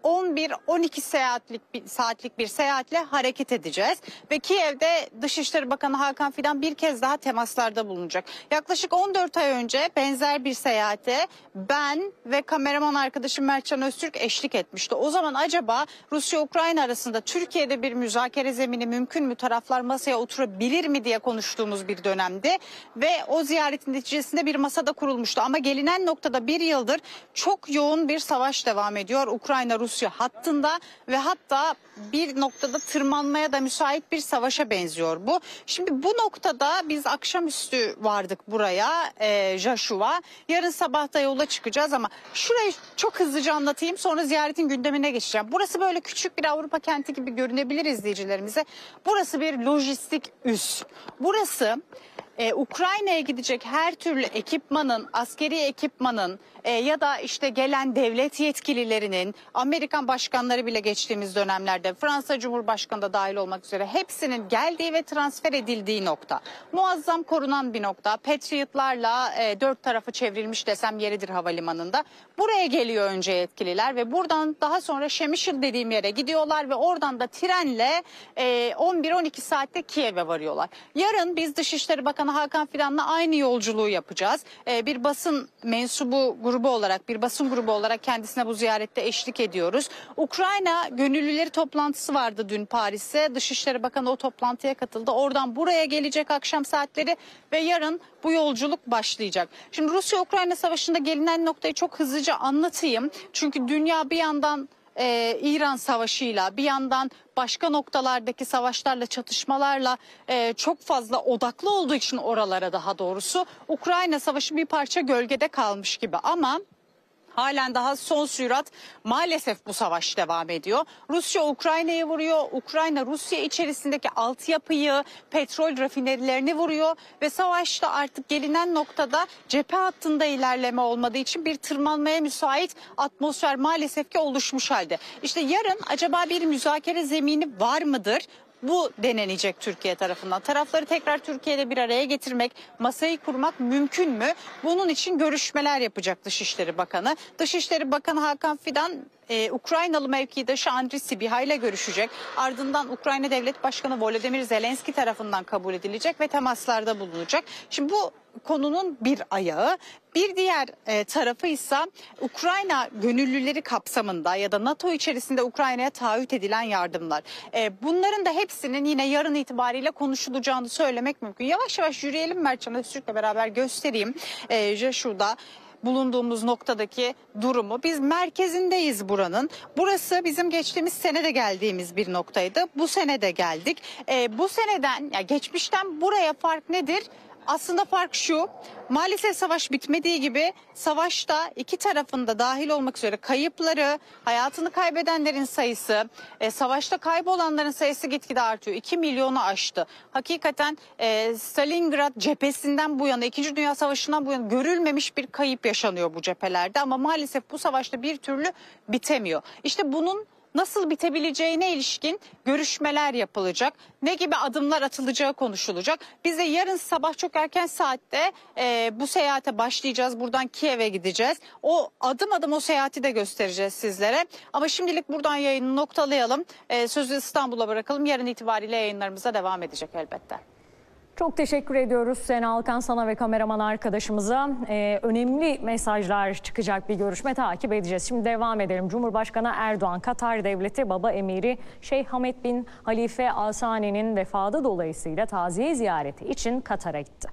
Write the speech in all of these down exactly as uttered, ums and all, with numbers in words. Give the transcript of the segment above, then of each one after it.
on bir on iki saatlik bir, saatlik bir seyahatle hareket edeceğiz. Ve Kiev'de Dışişleri Bakanı Hakan Fidan bir kez daha temaslarda bulunacak. Yaklaşık on dört ay önce benzer bir seyahate ben ve kameraman arkadaşım Mertcan Öztürk eşlik etmişti. O zaman acaba Rusya-Ukrayna arasında Türkiye'de bir müzakere zemini mümkün mü, taraflar masaya oturabilir mi diye konuştuğumuz bir dönemdi. Ve o ziyaretin neticesinde bir masada kurulmuştu. Ama gelinen noktada bir yıldır çok yoğun bir savaş devam ediyor Ukrayna-Rusya hattında ve hatta bir noktada tırmanmaya da müsait bir savaşa benziyor bu. Şimdi bu noktada biz akşamüstü vardık buraya, e, Jashua. Yarın sabah da yola çıkacağız ama şurayı çok hızlıca anlatayım, sonra ziyaretin gündemine geçeceğim. Burası böyle küçük bir Avrupa kenti gibi görünebilir izleyicilerimize. Burası bir lojistik üs. Burası Ee, Ukrayna'ya gidecek her türlü ekipmanın, askeri ekipmanın e, ya da işte gelen devlet yetkililerinin, Amerikan başkanları bile geçtiğimiz dönemlerde, Fransa Cumhurbaşkanı da dahil olmak üzere hepsinin geldiği ve transfer edildiği nokta. Muazzam korunan bir nokta. Patriotlarla e, dört tarafı çevrilmiş desem yeridir havalimanında. Buraya geliyor önce yetkililer ve buradan daha sonra Şemişil dediğim yere gidiyorlar ve oradan da trenle e, on bir on iki saatte Kiev'e varıyorlar. Yarın biz Dışişleri Bakanı Hakan Fidan'la aynı yolculuğu yapacağız. Ee, bir basın mensubu grubu olarak, bir basın grubu olarak kendisine bu ziyarette eşlik ediyoruz. Ukrayna gönüllüleri toplantısı vardı dün Paris'te. Dışişleri Bakanı o toplantıya katıldı. Oradan buraya gelecek akşam saatleri ve yarın bu yolculuk başlayacak. Şimdi Rusya-Ukrayna savaşında gelinen noktayı çok hızlıca anlatayım. Çünkü dünya bir yandan Ee, İran savaşıyla, bir yandan başka noktalardaki savaşlarla, çatışmalarla e, çok fazla odaklı olduğu için oralara, daha doğrusu Ukrayna savaşı bir parça gölgede kalmış gibi ama halen daha son sürat maalesef bu savaş devam ediyor. Rusya Ukrayna'yı vuruyor. Ukrayna Rusya içerisindeki altyapıyı, petrol rafinerilerini vuruyor. Ve savaşta artık gelinen noktada cephe hattında ilerleme olmadığı için bir tırmanmaya müsait atmosfer maalesef ki oluşmuş halde. İşte yarın acaba bir müzakere zemini var mıdır? Bu denenecek Türkiye tarafından. Tarafları tekrar Türkiye'de bir araya getirmek, masayı kurmak mümkün mü? Bunun için görüşmeler yapacak Dışişleri Bakanı. Dışişleri Bakanı Hakan Fidan Ee, Ukraynalı mevkidaşı Andriy Sybiha ile görüşecek. Ardından Ukrayna Devlet Başkanı Volodymyr Zelenski tarafından kabul edilecek ve temaslarda bulunacak. Şimdi bu konunun bir ayağı. Bir diğer e, tarafı ise Ukrayna gönüllüleri kapsamında ya da NATO içerisinde Ukrayna'ya taahhüt edilen yardımlar. E, bunların da hepsinin yine yarın itibariyle konuşulacağını söylemek mümkün. Yavaş yavaş yürüyelim, Mertcan Öztürk'le beraber göstereyim. E, Jashua'da bulunduğumuz noktadaki durumu. Biz merkezindeyiz buranın. Burası bizim geçtiğimiz sene de geldiğimiz bir noktaydı. Bu sene de geldik. E, bu seneden, ya geçmişten buraya fark nedir? Aslında fark şu, maalesef savaş bitmediği gibi savaşta iki tarafında dahil olmak üzere kayıpları, hayatını kaybedenlerin sayısı, e, savaşta kaybolanların sayısı gitgide artıyor. iki milyonu aştı. Hakikaten e, Stalingrad cephesinden bu yana, İkinci Dünya Savaşı'ndan bu yana görülmemiş bir kayıp yaşanıyor bu cephelerde. Ama maalesef bu savaşta bir türlü bitemiyor. İşte bunun nasıl bitebileceğine ilişkin görüşmeler yapılacak. Ne gibi adımlar atılacağı konuşulacak. Biz de yarın sabah çok erken saatte e, bu seyahate başlayacağız. Buradan Kiev'e gideceğiz. O adım adım o seyahati de göstereceğiz sizlere. Ama şimdilik buradan yayını noktalayalım. E, sözü İstanbul'a bırakalım. Yarın itibariyle yayınlarımıza devam edecek elbette. Çok teşekkür ediyoruz Sena Alkan, sana ve kameraman arkadaşımıza. Ee, önemli mesajlar çıkacak bir görüşme takip edeceğiz. Şimdi devam edelim. Cumhurbaşkanı Erdoğan, Katar Devleti Baba Emiri Şeyh Hamad bin Halife Al Sani'nin vefatı dolayısıyla taziye ziyareti için Katar'a gitti.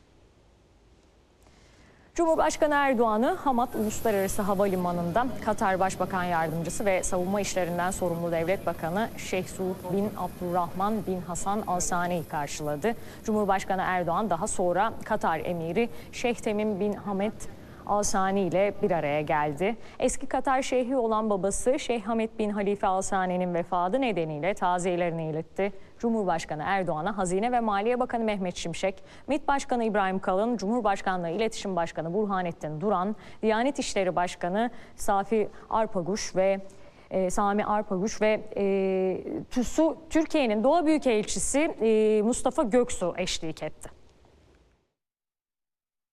Cumhurbaşkanı Erdoğan'ı Hamad Uluslararası Havalimanı'nda Katar Başbakan Yardımcısı ve Savunma İşlerinden sorumlu Devlet Bakanı Şeyh Suud bin Abdurrahman bin Hasan Al Sani karşıladı. Cumhurbaşkanı Erdoğan daha sonra Katar Emiri Şeyh Temim bin Hamed Al Sani ile bir araya geldi. Eski Katar Şeyhi olan babası Şeyh Hamad bin Halife Al Sani'nin vefatı nedeniyle taziyelerini iletti. Cumhurbaşkanı Erdoğan'a Hazine ve Maliye Bakanı Mehmet Şimşek, MİT Başkanı İbrahim Kalın, Cumhurbaşkanlığı İletişim Başkanı Burhanettin Duran, Diyanet İşleri Başkanı Safi Arpaguş ve e, Sami Arpaguş ve e, TÜSU Türkiye'nin Doğa Büyükelçisi e, Mustafa Göksu eşlik etti.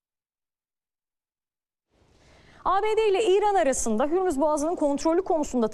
A B D ile İran arasında Hürmüz Boğazı'nın kontrolü konusunda